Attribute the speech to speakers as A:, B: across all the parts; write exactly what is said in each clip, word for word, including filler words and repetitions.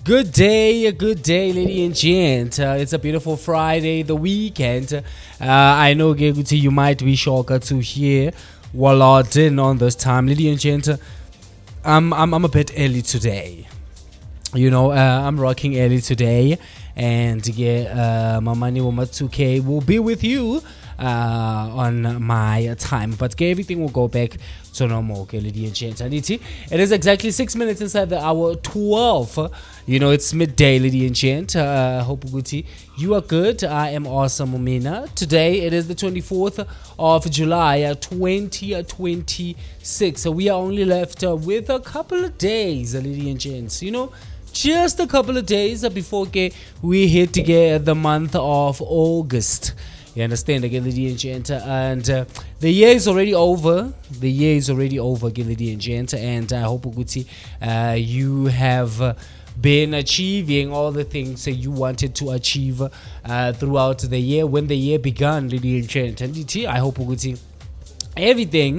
A: Good day, good day, lady and gent. Uh, it's a beautiful Friday, the weekend. Uh, I know, Geguti, you might be shocked to hear Wallard in on this time, lady and gent. Uh, I'm, I'm I'm a bit early today. You know, uh, I'm rocking early today, and yeah, uh, my money Woma two K will be with you uh, on my time, but okay, everything will go back to normal, okay, lady and gent. It is exactly six minutes inside the hour twelve. You know, it's midday, lady and gent. Uh, hope Guti, you are good. I am awesome, Omina. Today it is the twenty-fourth of July, uh, twenty twenty-six. So we are only left uh, with a couple of days, uh, lady and gents. You know, just a couple of days uh, before okay, we hit to get the month of August. You understand, again, lady and gent, and uh, the year is already over. The year is already over, again, lady and gent, and I hope Guti, uh, you have. Uh, been achieving all the things that you wanted to achieve uh, throughout the year when the year began, lady and gent. And I hope everything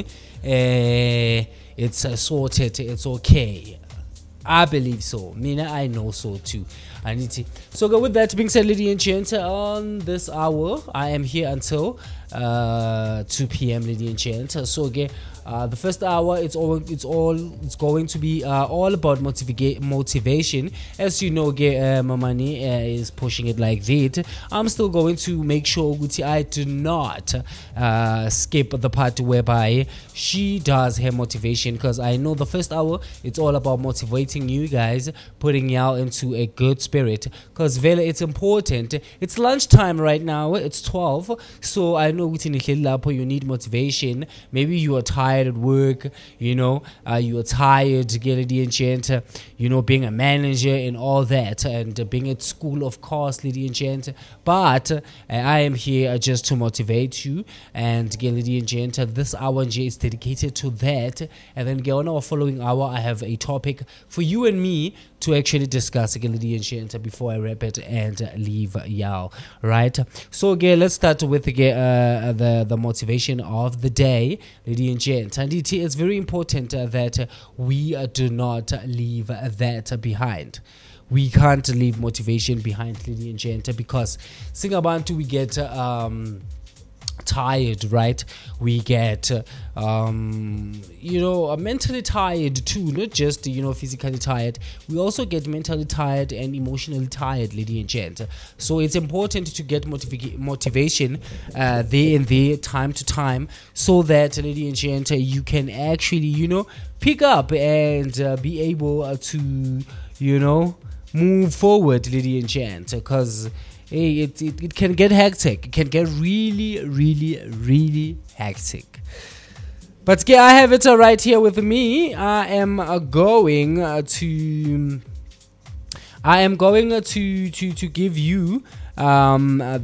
A: uh, it's uh, sorted, it's okay. I believe so. Mina, I know so too. I need to. So, go with that being said, lady and gent, on this hour, I am here until uh, two p.m. lady and gent. So, again, uh, the first hour, it's all, it's all, it's going to be uh, all about motiva- motivation. As you know, uh, my money uh, is pushing it like that. I'm still going to make sure Guti I do not uh, skip the part whereby she does her motivation, because I know the first hour, it's all about motivating you guys, putting y'all into a good spirit, because Vela, it's important. It's lunchtime right now, it's twelve, so I know you need motivation. Maybe you are tired at work, you know, uh, you are tired to get lady and gent, uh, you know, being a manager and all that, and uh, being at school, of course, lady and gent, but uh, I am here uh, just to motivate you, and get lady and gent, uh, this hour is dedicated to that, and then on our following hour, I have a topic for you and me to actually discuss again, lady and gent, before I wrap it and uh, leave y'all, right? So again, let's start with again, uh, the the motivation of the day, lady and gent, and it is very important uh, that uh, we uh, do not leave that behind. We can't leave motivation behind, lady and gent, because Singabantu we get um tired, right? We get um you know uh, mentally tired too, not just you know physically tired. We also get mentally tired and emotionally tired, lady and gent. So it's important to get motiva- motivation uh, there and there, time to time, so that, lady and gent, you can actually you know pick up and uh, be able uh, to you know move forward, lady and gent, because hey, it, it, it can get hectic. It can get really, really, really hectic. But yeah, I have it uh, right here with me. I am uh, going uh, to. I am going uh, to to to give you um. Uh,